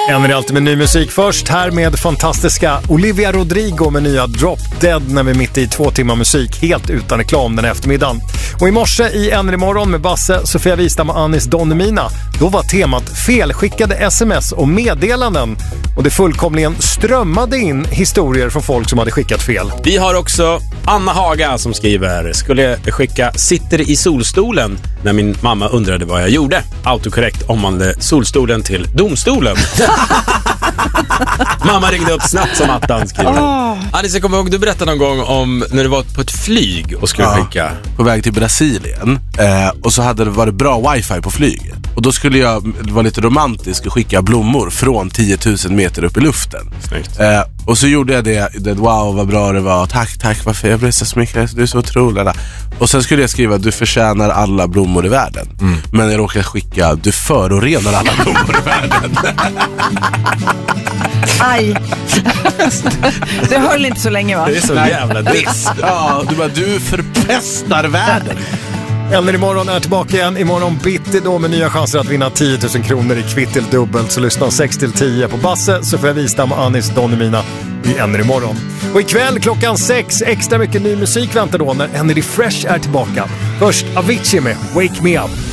En är alltid med ny musik först. Här med fantastiska Olivia Rodrigo med nya Drop Dead när vi är mitt i 2 timmar musik helt utan reklam den eftermiddagen. Och i morse i En i morgon med Basse, Sofia Wistam och Anis Don Demina, då var temat felskickade sms och meddelanden. Och det fullkomligen strömmade in historier från folk som hade skickat fel. Vi har också Anna Haga som skriver: skulle skicka sitter i solstolen när min mamma undrade vad jag gjorde. Autokorrekt omvandlade solstolen till domstolen. Mamma ringde upp snabbt som attan, skriver. Alice, jag kommer ihåg, du berättade någon gång om när du var på ett flyg och skulle skicka på väg till Brasilien, och så hade det varit bra wifi på flyget. Och då skulle jag vara lite romantisk och skicka blommor från 10 000 meter upp i luften. Och så gjorde jag det, wow vad bra det var, tack, varför jag blev så smickrad, du är så otrolig. Och sen skulle jag skriva: du förtjänar alla blommor i världen. Men jag råkade skicka: du förorenar alla blommor i världen. Aj. Det höll inte så länge, va? Det är så jävla diss. Ja, du förpestar världen. Eller imorgon är tillbaka igen. Imorgon bitti då med nya chanser att vinna 10 000 kronor i kvitt till dubbelt. Så lyssna 6-10 på Basse, Sofia Wistam och Anis Don Demina i En imorgon. Och ikväll klockan 6 extra mycket ny musik väntar då när Energy Fresh är tillbaka. Först Avicii med Wake Me Up.